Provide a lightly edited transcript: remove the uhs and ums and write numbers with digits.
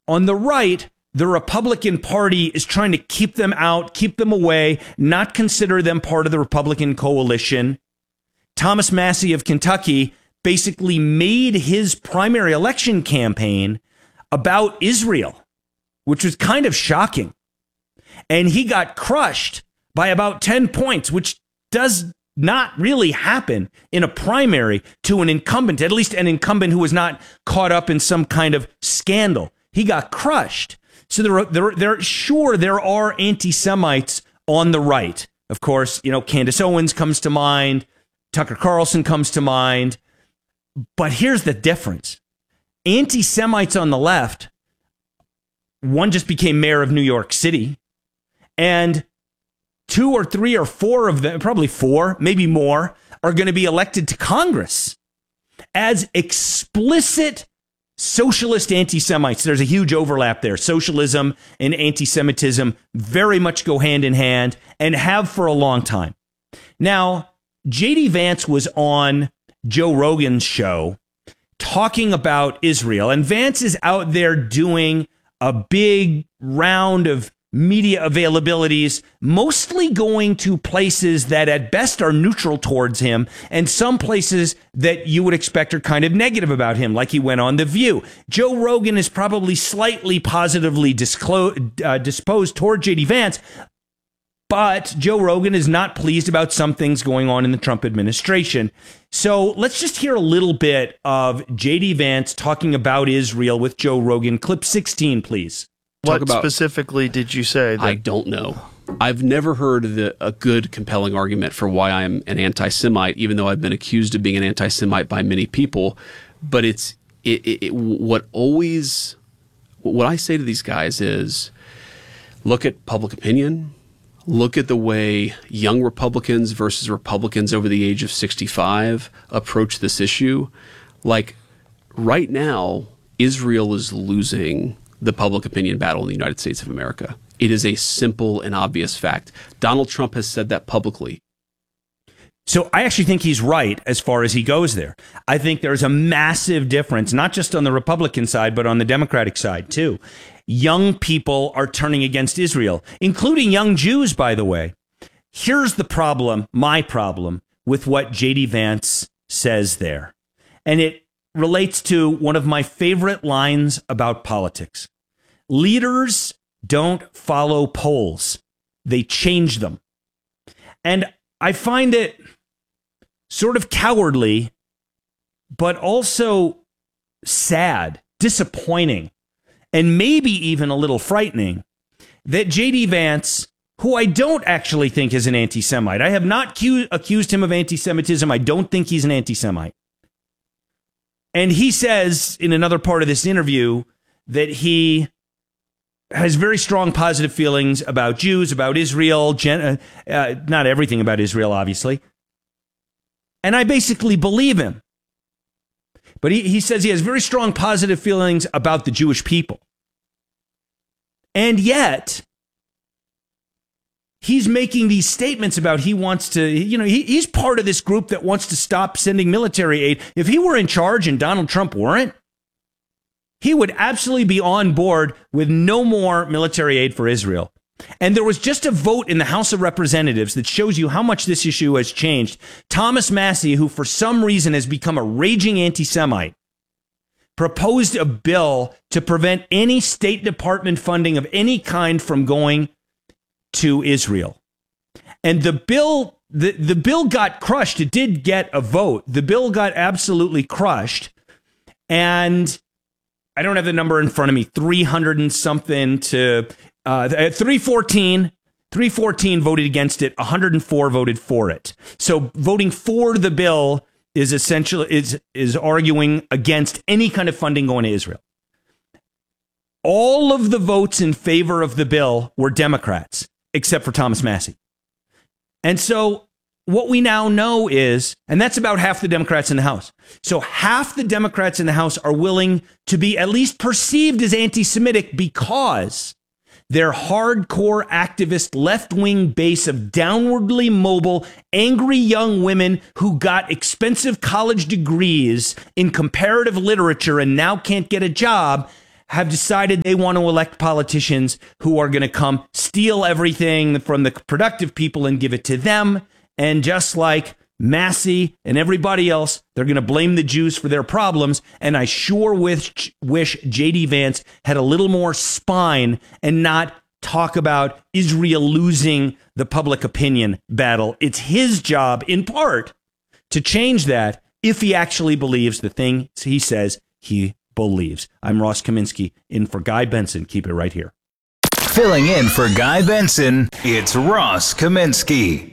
On the right, the Republican Party is trying to keep them out, keep them away, not consider them part of the Republican coalition. Thomas Massie of Kentucky basically made his primary election campaign about Israel, which was kind of shocking. And he got crushed by about 10 points, which does not really happen in a primary to an incumbent, at least an incumbent who was not caught up in some kind of scandal. He got crushed. So there are anti-Semites on the right. Of course, Candace Owens comes to mind. Tucker Carlson comes to mind. But here's the difference. Anti-Semites on the left, one just became mayor of New York City, and 2 or 3 or 4 of them, probably 4, maybe more, are going to be elected to Congress as explicit socialist anti-Semites. There's a huge overlap there. Socialism and anti-Semitism very much go hand in hand and have for a long time. Now, J.D. Vance was on Joe Rogan's show talking about Israel, and Vance is out there doing a big round of media availabilities, mostly going to places that at best are neutral towards him, and some places that you would expect are kind of negative about him, like he went on The View. Joe Rogan is probably slightly positively disposed toward J.D. Vance, but Joe Rogan is not pleased about some things going on in the Trump administration. So let's just hear a little bit of J.D. Vance talking about Israel with Joe Rogan. Clip 16, please. What specifically did you say? I don't know. I've never heard a good, compelling argument for why I'm an anti-Semite, even though I've been accused of being an anti-Semite by many people. But what I say to these guys is, look at public opinion. Look at the way young Republicans versus Republicans over the age of 65 approach this issue. Like, right now, Israel is losing the public opinion battle in the United States of America. It is a simple and obvious fact. Donald Trump has said that publicly. So I actually think he's right as far as he goes there. I think there's a massive difference, not just on the Republican side, but on the Democratic side, too. Young people are turning against Israel, including young Jews, by the way. Here's the problem, my problem, with what J.D. Vance says there. And it relates to one of my favorite lines about politics. Leaders don't follow polls. They change them. And I find it sort of cowardly, but also sad, disappointing, and maybe even a little frightening that J.D. Vance, who I don't actually think is an anti-Semite, I have not accused him of anti-Semitism. I don't think he's an anti-Semite. And he says in another part of this interview that he has very strong positive feelings about Jews, about Israel, not everything about Israel, obviously. And I basically believe him. But he says he has very strong positive feelings about the Jewish people. And yet, he's making these statements about he wants to, he's part of this group that wants to stop sending military aid. If he were in charge and Donald Trump weren't, he would absolutely be on board with no more military aid for Israel. And there was just a vote in the House of Representatives that shows you how much this issue has changed. Thomas Massie, who for some reason has become a raging anti-Semite, proposed a bill to prevent any State Department funding of any kind from going to Israel. And the bill got crushed. It did get a vote. The bill got absolutely crushed. And I don't have the number in front of me, 300 and something to 314 voted against it, 104 voted for it. So voting for the bill is essentially is arguing against any kind of funding going to Israel. All of the votes in favor of the bill were Democrats, except for Thomas Massie. And so what we now know is, and that's about half the Democrats in the House. So half the Democrats in the House are willing to be at least perceived as anti-Semitic because their hardcore activist left-wing base of downwardly mobile, angry young women who got expensive college degrees in comparative literature and now can't get a job have decided they want to elect politicians who are going to come steal everything from the productive people and give it to them. And just like Massey and everybody else, they're going to blame the Jews for their problems. And I sure wish J.D. Vance had a little more spine and not talk about Israel losing the public opinion battle. It's his job, in part, to change that if he actually believes the thing he says he believes. I'm Ross Kaminsky, in for Guy Benson. Keep it right here. Filling in for Guy Benson, it's Ross Kaminsky.